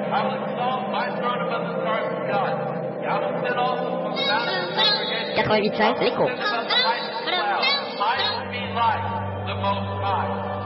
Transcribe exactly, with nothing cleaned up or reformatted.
I will exalt my throne above the stars of God. I will sit also on the mount of the congregation. quatre-vingt-huit virgule cinq, l'écho. I will sit above the heights of the clouds. I will be like the Most High.